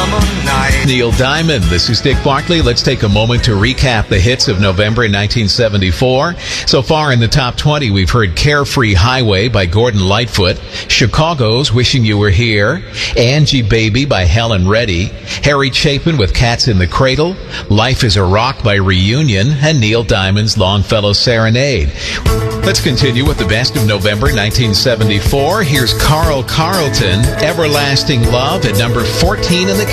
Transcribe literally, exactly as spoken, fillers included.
summer night. Neil Diamond, this is Dick Barkley. Let's take a moment to recap the hits of November nineteen seventy-four. So far in the top twenty, we've heard Carefree Highway by Gordon Lightfoot, Chicago's Wishing You Were Here, Angie Baby by Helen Reddy, Harry Chapin with Cats in the Cradle, Life is a Rock by Reunion, and Neil Diamond's Longfellow Serenade. Let's continue with the best of November nineteen seventy-four. Here's Carl Carlton, Everlasting Love at number fourteen in the